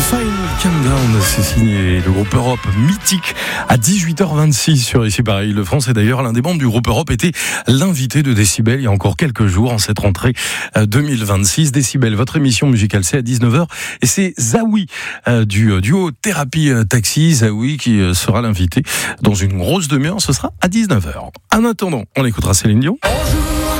Final Countdown, c'est signé le groupe Europe, mythique, à 18h26 sur Ici Paris Le France. Et d'ailleurs, l'un des membres du groupe Europe était l'invité de Décibel il y a encore quelques jours, en cette rentrée 2026. Décibel, votre émission musicale, c'est à 19h. Et c'est Zawi, du duo Thérapie Taxi, Zawi, qui sera l'invité dans une grosse demi-heure. Ce sera à 19h. En attendant, on écoutera Céline Dion. Bonjour.